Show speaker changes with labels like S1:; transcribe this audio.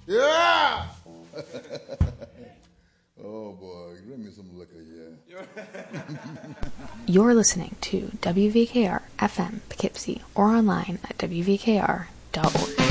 S1: Yeah! Oh boy, bring me some liquor, yeah.
S2: You're listening to WVKR FM Poughkeepsie or online at WVKR.org.